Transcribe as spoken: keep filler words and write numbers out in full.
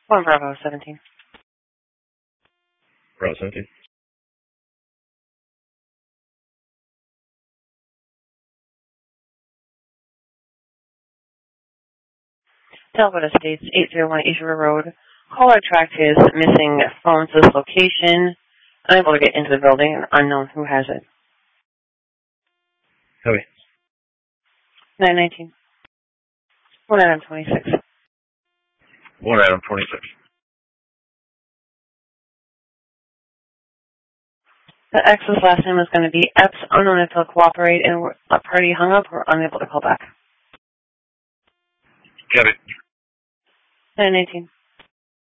One Bravo seventeen. Bravo seventeen. Talbot Estates, eight oh one East River Road. Caller tracked his missing phone's location. Unable to get into the building and unknown who has it. Copy. nine nineteen. one Adam twenty-six. one Adam twenty-six. The X's last name is going to be Epps, unknown if he'll cooperate, and a party hung up or unable to call back. Copy. nine nineteen.